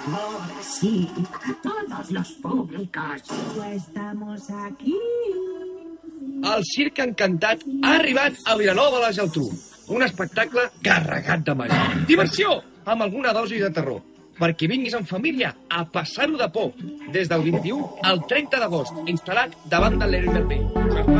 Ahora sí, todos los públicos. Estamos aquí. El Circ Encantat ha arribat a Vilanova de la Geltrú. Un espectacle carregat de màgia. Diversió, amb alguna dosi de terror. Perquè vinguis en família a passar-ho de por. Des del 21 al 30 d'agost, instal·lat davant de l'Hermes.